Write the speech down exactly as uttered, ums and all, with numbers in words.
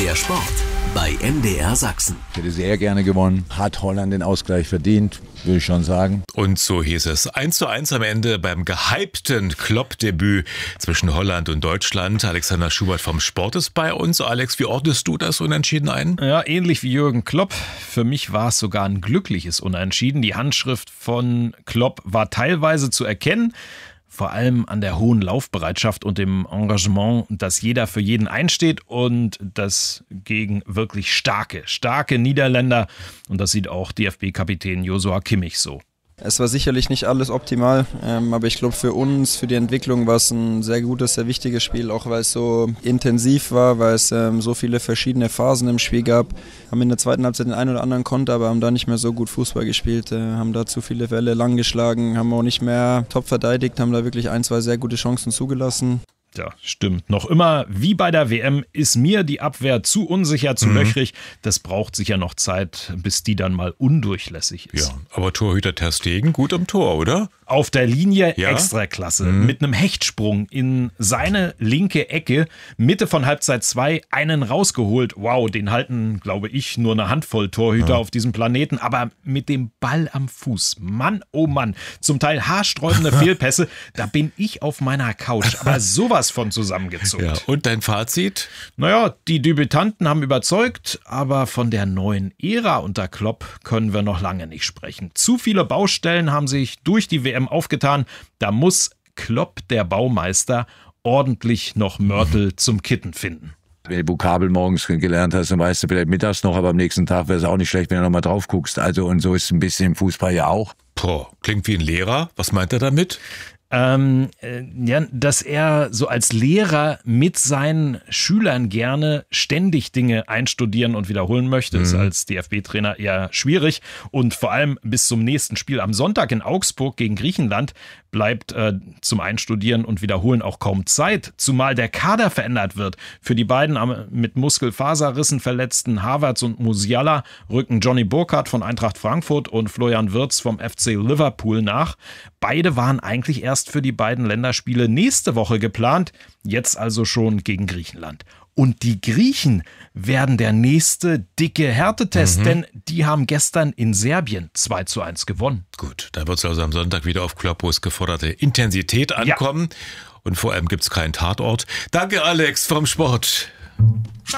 Der Sport bei M D R Sachsen. Ich hätte sehr gerne gewonnen. Hat Holland den Ausgleich verdient, würde ich schon sagen. Und so hieß es eins zu eins am Ende beim gehypten Klopp-Debüt zwischen Holland und Deutschland. Alexander Schubert vom Sport ist bei uns. Alex, wie ordnest du das Unentschieden ein? Ja, ähnlich wie Jürgen Klopp. Für mich war es sogar ein glückliches Unentschieden. Die Handschrift von Klopp war teilweise zu erkennen. Vor allem an der hohen Laufbereitschaft und dem Engagement, dass jeder für jeden einsteht und das gegen wirklich starke, starke Niederländer. Und das sieht auch D F B-Kapitän Joshua Kimmich so. Es war sicherlich nicht alles optimal, ähm, aber ich glaube für uns, für die Entwicklung war es ein sehr gutes, sehr wichtiges Spiel, auch weil es so intensiv war, weil es ähm, so viele verschiedene Phasen im Spiel gab. Haben in der zweiten Halbzeit den einen oder anderen Konter, aber haben da nicht mehr so gut Fußball gespielt, äh, haben da zu viele Welle lang geschlagen, haben auch nicht mehr top verteidigt, haben da wirklich ein, zwei sehr gute Chancen zugelassen. Ja, stimmt. Noch immer, wie bei der W M, ist mir die Abwehr zu unsicher, zu mhm. löchrig. Das braucht sicher noch Zeit, bis die dann mal undurchlässig ist. Ja, aber Torhüter Ter Stegen gut am Tor, oder? Auf der Linie ja? Extraklasse. Mhm. Mit einem Hechtsprung in seine linke Ecke, Mitte von Halbzeit zwei, einen rausgeholt. Wow, den halten, glaube ich, nur eine Handvoll Torhüter ja. auf diesem Planeten. Aber mit dem Ball am Fuß. Mann, oh Mann. Zum Teil haarsträubende Fehlpässe. Da bin ich auf meiner Couch. Aber sowas von zusammengezuckt. Ja, und dein Fazit? Naja, die Debütanten haben überzeugt, aber von der neuen Ära unter Klopp können wir noch lange nicht sprechen. Zu viele Baustellen haben sich durch die W M aufgetan. Da muss Klopp, der Baumeister, ordentlich noch Mörtel mhm. zum Kitten finden. Wenn du Vokabel morgens gelernt hast, dann weißt du vielleicht mittags noch, aber am nächsten Tag wäre es auch nicht schlecht, wenn du nochmal drauf guckst. Also und so ist es ein bisschen im Fußball ja auch. Boah, klingt wie ein Lehrer. Was meint er damit? Ähm, äh, ja, dass er so als Lehrer mit seinen Schülern gerne ständig Dinge einstudieren und wiederholen möchte, mhm. ist als D F B-Trainer eher schwierig. Und vor allem bis zum nächsten Spiel am Sonntag in Augsburg gegen Griechenland bleibt äh, zum Einstudieren und Wiederholen auch kaum Zeit, zumal der Kader verändert wird. Für die beiden mit Muskelfaserrissen verletzten Havertz und Musiala rücken Johnny Burkhardt von Eintracht Frankfurt und Florian Wirtz vom F C Liverpool nach. Beide waren eigentlich erst für die beiden Länderspiele nächste Woche geplant, jetzt also schon gegen Griechenland. Und die Griechen werden der nächste dicke Härtetest, mhm. denn die haben gestern in Serbien zwei zu eins gewonnen. Gut, da wird es also am Sonntag wieder auf Kloppos geforderte Intensität ankommen. Ja. Und vor allem gibt es keinen Tatort. Danke, Alex vom Sport.